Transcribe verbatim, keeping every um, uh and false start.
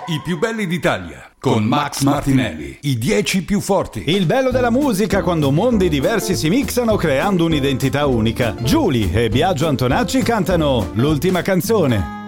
I più belli d'Italia con Max Martinelli. I dieci più forti. Il bello della musica quando mondi diversi si mixano creando un'identità unica. Giulia e Biagio Antonacci cantano l'ultima canzone.